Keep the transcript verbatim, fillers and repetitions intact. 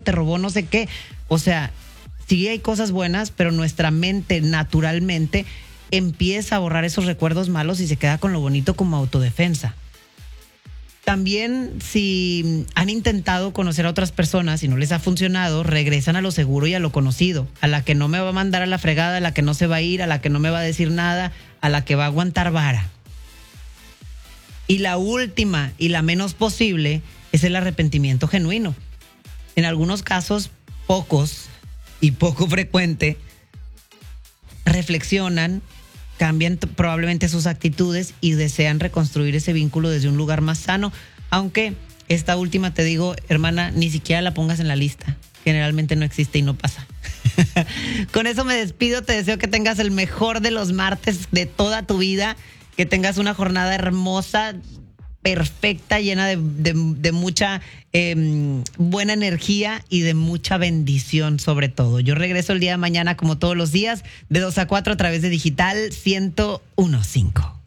te robó no sé qué. O sea, sí hay cosas buenas, pero nuestra mente naturalmente empieza a borrar esos recuerdos malos y se queda con lo bonito como autodefensa. También, si han intentado conocer a otras personas y no les ha funcionado, regresan a lo seguro y a lo conocido, a la que no me va a mandar a la fregada, a la que no se va a ir, a la que no me va a decir nada, a la que va a aguantar vara. Y la última y la menos posible es el arrepentimiento genuino. En algunos casos, pocos y poco frecuente, reflexionan, cambian t- probablemente sus actitudes y desean reconstruir ese vínculo desde un lugar más sano, aunque esta última, te digo, hermana, ni siquiera la pongas en la lista. Generalmente no existe y no pasa. Con eso me despido, te deseo que tengas el mejor de los martes de toda tu vida, que tengas una jornada hermosa, perfecta, llena de, de, de mucha eh, buena energía y de mucha bendición sobre todo. Yo regreso el día de mañana como todos los días, de dos a cuatro a través de Digital ciento uno punto cinco.